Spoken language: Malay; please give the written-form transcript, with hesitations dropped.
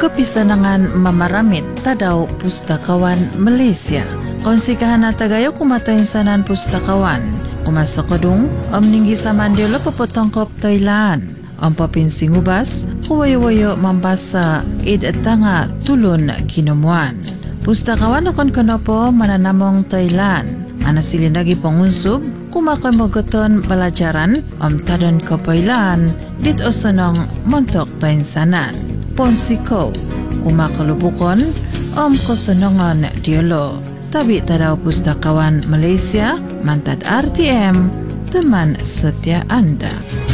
kepisanangan mamaramit tadaw pustakawan Malaysia. Konsikahan na tagayo kumato insanan pustakawan. Kumasokodong omninggi sa mandiola papotongkop Thailand. Ang papinsing ubas, kuwayo-wayo mambasa id at tanga tulon kinumuan. Pustakawan akon kanopo mananamong Thailand. Anasilin lagi pangunsub, kumakoy mogoton balajaran tadon kapailan dit osonong montok to insanan. Ponsiko, kumakalubukon kosonongon diolo. Tabi tadaw pustakawan Malaysia, mantad RTM, teman setia Anda.